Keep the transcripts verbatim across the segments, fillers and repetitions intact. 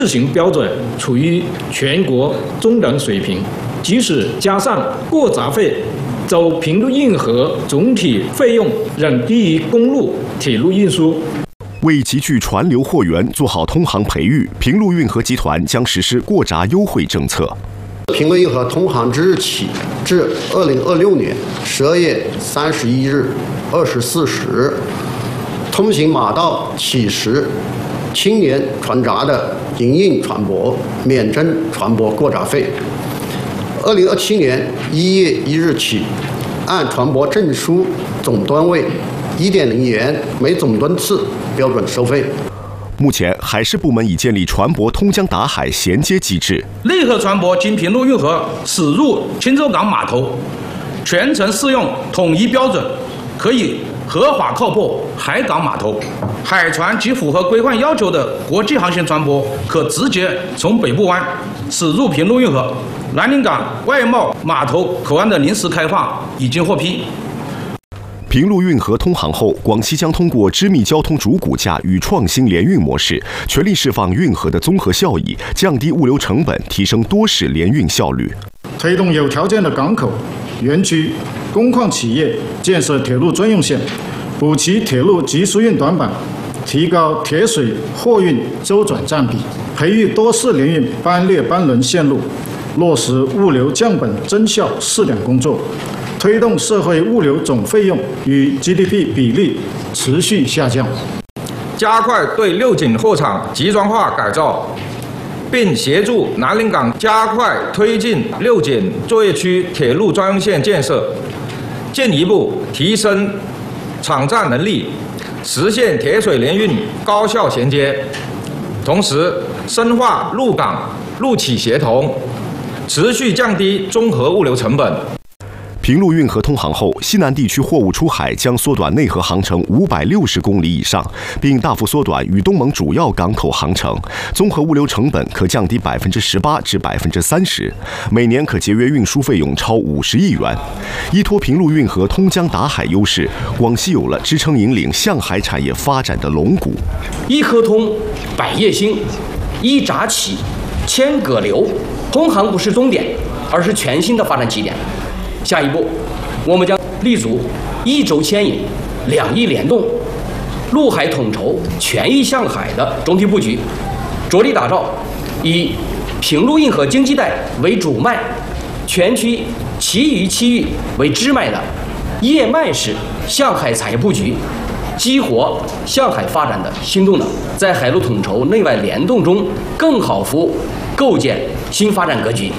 试行标准处于全国中等水平，即使加上过闸费，走平路运河总体费用仍低于公路、铁路运输。 为集聚船流货源，做好通航培育，平路运河集团将实施过闸优惠政策。 平路运河通航之日起至二零二六年十二月三十一日二十四时，通行马道起时青年船闸的营运船舶免征船舶过闸费。二零二七年一月一日起，按船舶证书总吨位一点零元每总吨次标准收费。 目前，海事部门已建立船舶通江达海衔接机制。 内河船舶经平路运河驶入青州港码头，全程适用统一标准，可以合法靠泊海港码头。海船及符合规范要求的国际航行船舶，可直接从北部湾驶入平路运河。南宁港外贸码头口岸的临时开放已经获批。 平路运河通航后，广西将通过织密交通主骨架与创新联运模式，全力释放运河的综合效益，降低物流成本，提升多市联运效率。 推动有条件的港口、园区、工矿企业建设铁路专用线，补齐铁路急速运短板，提高铁水货运周转占比，培育多市联运班列班轮线路，落实物流降本增效试点工作。推动社会物流总费用与 G D P 比例持续下降， 加快对六井货场集装化改造，并协助南宁港加快推进六井作业区铁路专用线建设，进一步提升场站能力，实现铁水联运高效衔接。同时，深化陆港陆企协同，持续降低综合物流成本。 平路运河通航后，西南地区货物出海将缩短内河航程五百六十公里以上，并大幅缩短与东盟主要港口航程，综合物流成本可降低百分之十八至百分之三十，每年可节约运输费用超五十亿元。依托平路运河通江达海优势，广西有了支撑引领向海产业发展的龙骨。 一河通，百业兴，一闸起，千舸流。通航不是终点，而是全新的发展起点。下一步，我们将立足一轴牵引、两翼联动、陆海统筹、全域向海的总体布局，着力打造以平路运河经济带为主脉、全区其余区域为支脉的叶脉式向海产业布局，激活向海发展的新动能，在海陆统筹、内外联动中，更好服务构建新发展格局。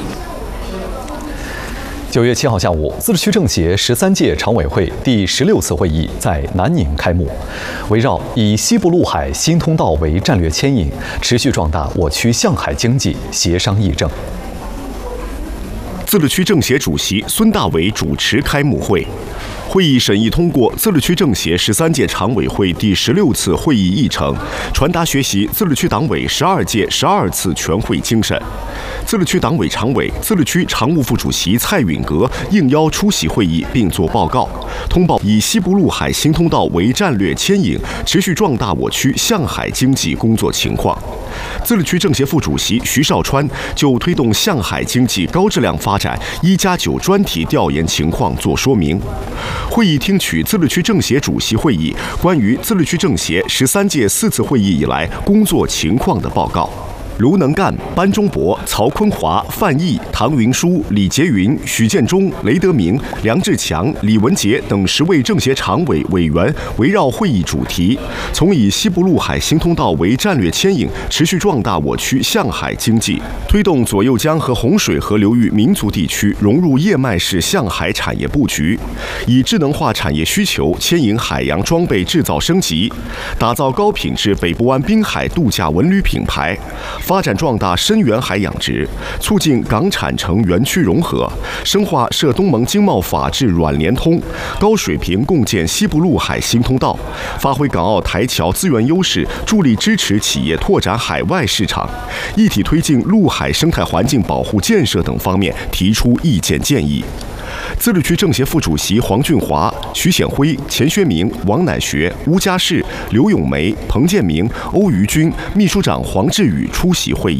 九月七号下午，自治区政协十三届常委会第十六次会议在南宁开幕。围绕以西部陆海新通道为战略牵引，持续壮大我区向海经济协商议政。 自治区政协主席孙大伟主持开幕会。会议审议通过自治区政协十三届常委会第十六次会议议程，传达学习自治区党委十二届十二次全会精神。自治区党委常委、自治区常务副主席蔡允格应邀出席会议并作报告，通报以西部陆海新通道为战略牵引，持续壮大我区向海经济工作情况。自治区政协副主席徐绍川就推动向海经济高质量发展一加九专题调研情况作说明。会议听取自治区政协主席会议关于自治区政协十三届四次会议以来工作情况的报告。卢能干、班忠博、曹坤华、范毅、唐云舒、李杰云、许建中、雷德明、梁志强、李文杰等十位政协常委委员围绕会议主题，从以西部陆海新通道为战略牵引，持续壮大我区向海经济，推动左右江和洪水河流域民族地区融入叶脉式向海产业布局，以智能化产业需求牵引海洋装备制造升级，打造高品质北部湾滨海度假文旅品牌。发展壮大深源海养殖，促进港产城园区融合，深化涉东盟经贸法治软联通，高水平共建西部陆海新通道，发挥港澳台侨资源优势，助力支持企业拓展海外市场，一体推进陆海生态环境保护建设等方面提出意见建议。自治区政协副主席黄俊华、徐显辉、钱学明、王乃学、邬家世、刘永梅、彭建明、欧于军，秘书长黄志宇出席会议。